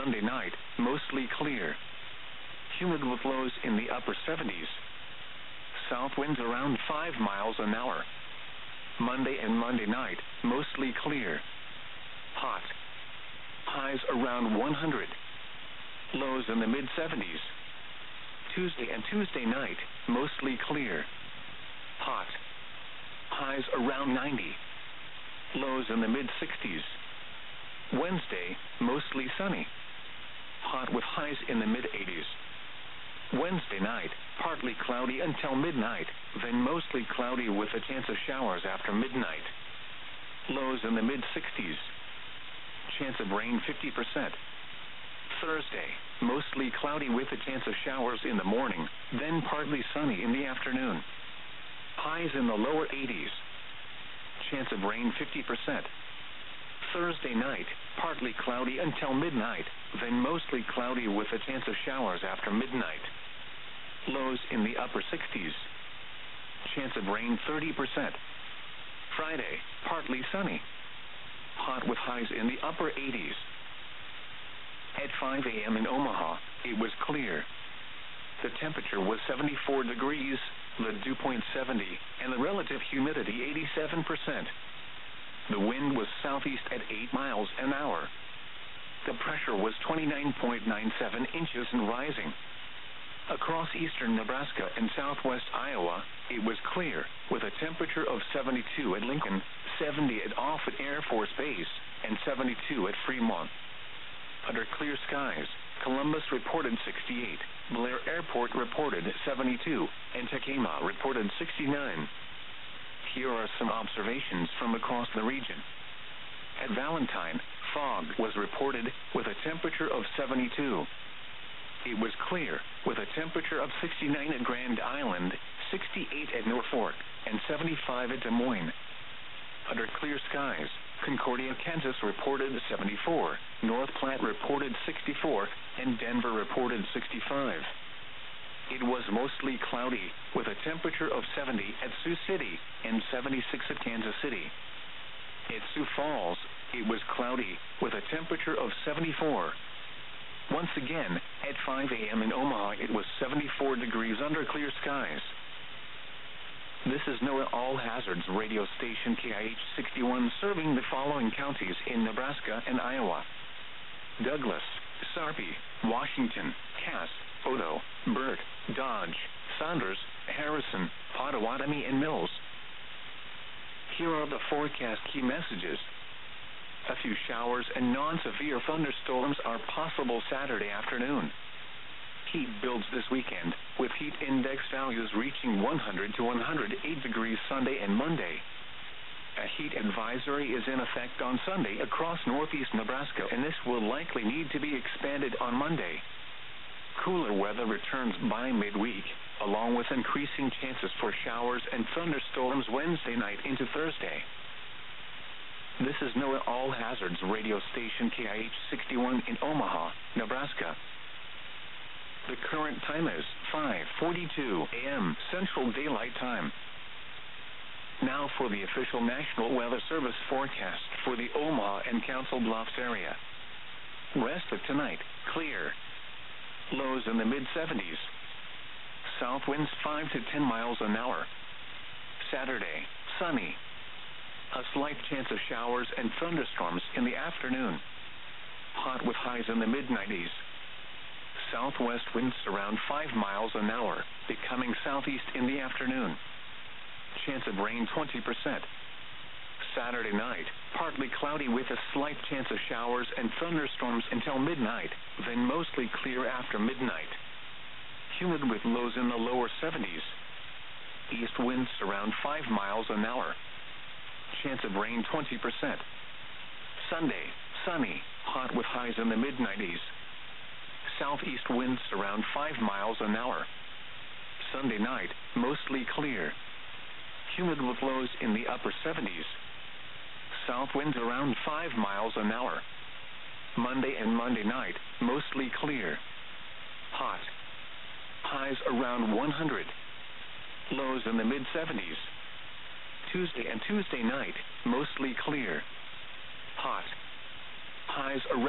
Sunday night, mostly clear. Humid with lows in the upper 70s. South winds around 5 miles an hour. Monday and Monday night, mostly clear. Hot. Highs around 100. Lows in the mid-70s. Tuesday and Tuesday night, mostly clear. Hot. Highs around 90. Lows in the mid-60s. Wednesday, mostly sunny. Hot with highs in the mid-80s. Wednesday night, partly cloudy until midnight, then mostly cloudy with a chance of showers after midnight. Lows in the mid-60s. Chance of rain 50%. Thursday, mostly cloudy with a chance of showers in the morning, then partly sunny in the afternoon. Highs in the lower 80s. Chance of rain 50%. Thursday night, partly cloudy until midnight, then mostly cloudy with a chance of showers after midnight. Lows in the upper 60s. Chance of rain 30%. Friday, partly sunny. Hot with highs in the upper 80s. At 5 a.m. in Omaha, it was clear. The temperature was 74 degrees, the dew point 70, and the relative humidity 87%. The wind was southeast at 8 miles an hour. The pressure was 29.97 inches and rising. Across eastern Nebraska and southwest Iowa, it was clear, with a temperature of 72 at Lincoln, 70 at Offutt Air Force Base, and 72 at Fremont. Under clear skies, Columbus reported 68, Blair Airport reported 72, and Tacoma reported 69. Here are some observations from across the region. At Valentine, fog was reported, with a temperature of 72. It was clear, with a temperature of 69 at Grand Island, 68 at Norfolk, and 75 at Des Moines. Under clear skies, Concordia, Kansas reported 74, North Platte reported 64, and Denver reported 65. It was mostly cloudy, with a temperature of 70 at Sioux City and 76 at Kansas City. At Sioux Falls, it was cloudy, with a temperature of 74. Once again, at 5 a.m. in Omaha, it was 74 degrees under clear skies. This is NOAA All Hazards radio station KIH 61 serving the following counties in Nebraska and Iowa: Douglas, Sarpy, Washington, Cass, Odo, Burt, Dodge, Saunders, Harrison, Pottawatomie, and Mills. Here are the forecast key messages. A few showers and non-severe thunderstorms are possible Saturday afternoon. Heat builds this weekend, with heat index values reaching 100 to 108 degrees Sunday and Monday. A heat advisory is in effect on Sunday across northeast Nebraska, and this will likely need to be expanded on Monday. Cooler weather returns by midweek, along with increasing chances for showers and thunderstorms Wednesday night into Thursday. This is NOAA All Hazards radio station KIH 61 in Omaha, Nebraska. The current time is 5:42 a.m. Central Daylight Time. Now for the official National Weather Service forecast for the Omaha and Council Bluffs area. Rest of tonight, clear. Lows in the mid-70s. South winds 5 to 10 miles an hour. Saturday, sunny. A slight chance of showers and thunderstorms in the afternoon. Hot with highs in the mid-90s. Southwest winds around 5 miles an hour, becoming southeast in the afternoon. Chance of rain 20%. Saturday night, partly cloudy with a slight chance of showers and thunderstorms until midnight, then mostly clear after midnight. Humid with lows in the lower 70s. East winds around 5 miles an hour. Chance of rain 20%. Sunday, sunny, hot with highs in the mid-90s. Southeast winds around 5 miles an hour. Sunday night, mostly clear. Humid with lows in the upper 70s. South winds around 5 miles an hour. Monday and Monday night, mostly clear. Hot. Highs around 100. Lows in the mid-70s. Tuesday and Tuesday night, mostly clear. Hot. Highs around